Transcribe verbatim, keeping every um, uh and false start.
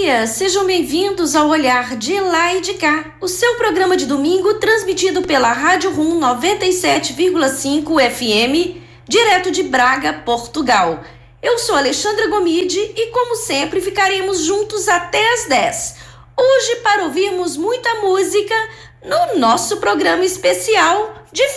dia! Sejam bem-vindos ao Olhar de Lá e de Cá, o seu programa de domingo transmitido pela Rádio Rum noventa e sete vírgula cinco F M, direto de Braga, Portugal. Eu sou Alexandra Gomide e, como sempre, ficaremos juntos até às dez. Hoje para ouvirmos muita música no nosso programa especial de